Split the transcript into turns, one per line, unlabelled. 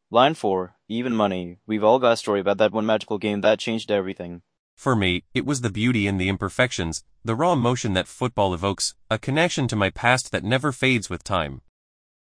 Line 4, Even Money. We've all got a story about that one magical game that changed everything.
For me, it was the beauty in the imperfections, the raw emotion that football evokes, a connection to my past that never fades with time.